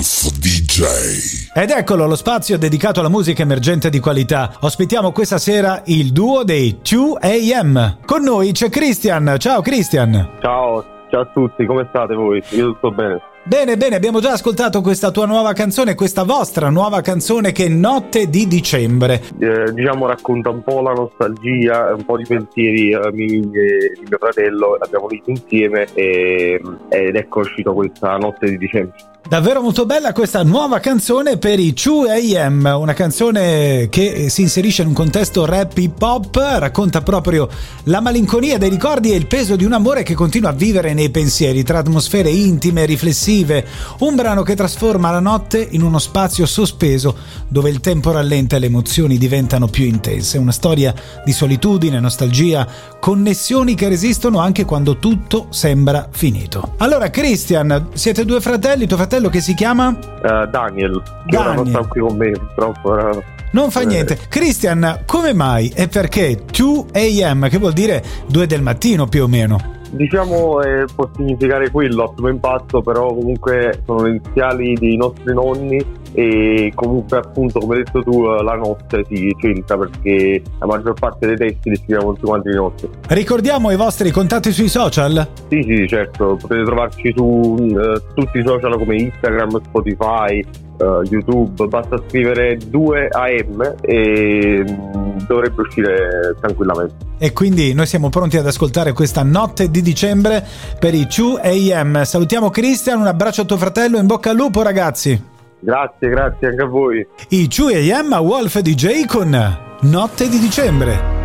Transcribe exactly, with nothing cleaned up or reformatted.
Wolf D J. Ed eccolo lo spazio dedicato alla musica emergente di qualità. Ospitiamo questa sera il duo dei due A M. Con noi c'è Christian. Ciao Christian. Ciao, ciao a tutti, come state voi? Io tutto bene. Bene, bene, abbiamo già ascoltato questa tua nuova canzone, questa vostra nuova canzone che è Notte di Dicembre. Eh, diciamo racconta un po' la nostalgia, un po' di pensieri eh, miei e di mio fratello, l'abbiamo visto insieme e, ed ecco uscito questa Notte di Dicembre. Davvero molto bella questa nuova canzone per i due A M, una canzone che si inserisce in un contesto rap hip hop, racconta proprio la malinconia dei ricordi e il peso di un amore che continua a vivere nei pensieri, tra atmosfere intime, riflessive, un brano che trasforma la notte in uno spazio sospeso dove il tempo rallenta e le emozioni diventano più intense, una storia di solitudine, nostalgia, connessioni che resistono anche quando tutto sembra finito. Allora Christian, siete due fratelli, tuo fratello che si chiama? Uh, Daniel, che ora non sta qui con me purtroppo. Ora... Non fa niente. Christian, come mai e perché due A M, che vuol dire due del mattino più o meno? Diciamo eh, può significare quello, ottimo impatto, però comunque sono le iniziali dei nostri nonni e comunque appunto come hai detto tu la notte si c'entra perché la maggior parte dei testi li scriviamo tutti quanti di notte. Ricordiamo i vostri contatti sui social? Sì sì certo, potete trovarci su uh, tutti i social come Instagram, Spotify, uh, YouTube, basta scrivere due A M e um, dovrebbe uscire tranquillamente. E quindi noi siamo pronti ad ascoltare questa Notte di Dicembre per i due A M. Salutiamo Christian, un abbraccio a tuo fratello, in bocca al lupo ragazzi. Grazie, grazie anche a voi. I due A M a Wolf D J con Notte di Dicembre.